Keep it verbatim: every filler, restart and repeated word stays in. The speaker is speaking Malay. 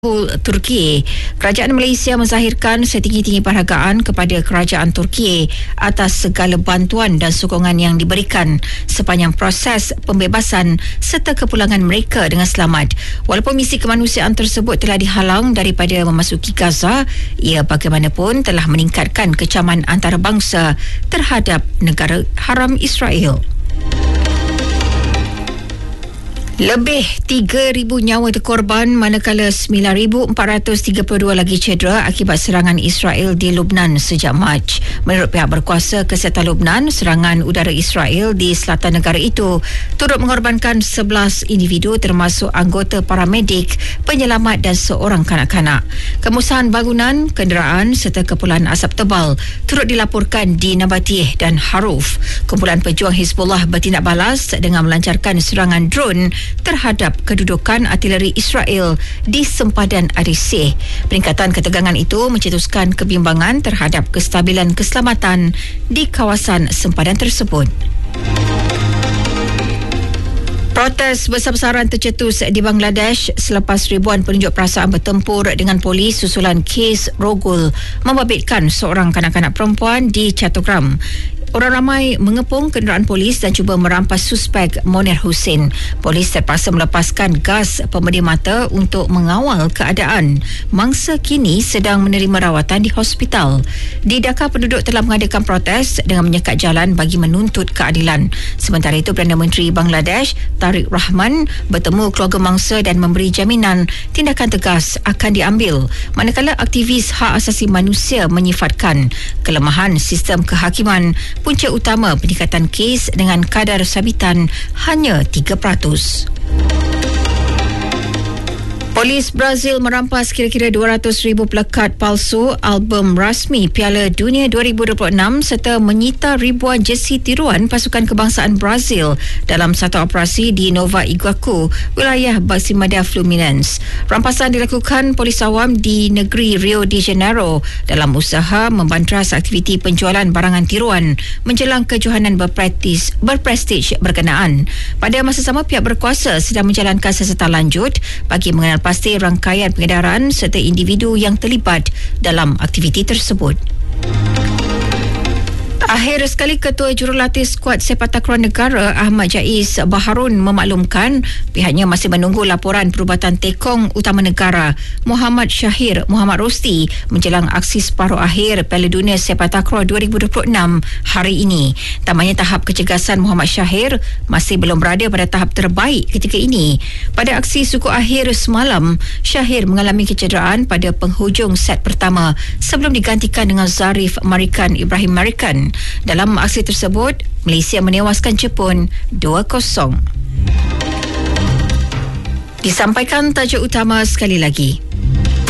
Turki, Kerajaan Malaysia menzahirkan setinggi-tinggi penghargaan kepada Kerajaan Turki atas segala bantuan dan sokongan yang diberikan sepanjang proses pembebasan serta kepulangan mereka dengan selamat. Walaupun misi kemanusiaan tersebut telah dihalang daripada memasuki Gaza, ia bagaimanapun telah meningkatkan kecaman antarabangsa terhadap negara haram Israel. Lebih tiga ribu nyawa terkorban manakala sembilan ribu empat ratus tiga puluh dua lagi cedera akibat serangan Israel di Lubnan sejak Mac. Menurut pihak berkuasa kesihatan Lubnan, serangan udara Israel di selatan negara itu turut mengorbankan sebelas individu termasuk anggota paramedik, penyelamat dan seorang kanak-kanak. Kemusnahan bangunan, kenderaan serta kepulan asap tebal turut dilaporkan di Nabatih dan Haruf. Kumpulan pejuang Hizbullah bertindak balas dengan melancarkan serangan drone terhadap kedudukan artileri Israel di sempadan Ariseh. Peningkatan ketegangan itu mencetuskan kebimbangan terhadap kestabilan keselamatan di kawasan sempadan tersebut. Protes besar-besaran tercetus di Bangladesh selepas ribuan penunjuk perasaan bertempur dengan polis susulan kes rogol membabitkan seorang kanak-kanak perempuan di Chattogram. Orang ramai mengepung kenderaan polis dan cuba merampas suspek Monir Hussein. Polis terpaksa melepaskan gas pemedih mata untuk mengawal keadaan. Mangsa kini sedang menerima rawatan di hospital. Di Dhaka, penduduk telah mengadakan protes dengan menyekat jalan bagi menuntut keadilan. Sementara itu, Perdana Menteri Bangladesh Tariq Rahman bertemu keluarga mangsa dan memberi jaminan tindakan tegas akan diambil. Manakala aktivis hak asasi manusia menyifatkan kelemahan sistem kehakiman punca utama peningkatan kes dengan kadar sabitan hanya tiga peratus. Polis Brazil merampas kira-kira dua ratus ribu plakat palsu album rasmi Piala Dunia dua ribu dua puluh enam serta menyita ribuan jersey tiruan pasukan kebangsaan Brazil dalam satu operasi di Nova Iguacu, wilayah Baixada Fluminense. Rampasan dilakukan polis awam di negeri Rio de Janeiro dalam usaha membantras aktiviti penjualan barangan tiruan menjelang kejohanan berprestis, berprestij berkenaan. Pada masa sama, pihak berkuasa sedang menjalankan siasatan lanjut bagi mengenal pasti rangkaian pengedaran serta individu yang terlibat dalam aktiviti tersebut. Akhir sekali, Ketua Jurulatih Skuad Sepak Takraw Negara Ahmad Jais Baharun memaklumkan pihaknya masih menunggu laporan perubatan tekong utama negara Muhammad Syahir Muhammad Rosti menjelang aksi separuh akhir Piala Dunia Sepak Takraw dua ribu dua puluh enam hari ini. Tambahnya, tahap kecergasan Muhammad Syahir masih belum berada pada tahap terbaik ketika ini. Pada aksi suku akhir semalam, Syahir mengalami kecederaan pada penghujung set pertama sebelum digantikan dengan Zarif Marikan Ibrahim Marikan. Dalam aksi tersebut, Malaysia menewaskan Jepun dua kosong. Disampaikan tajuk utama sekali lagi.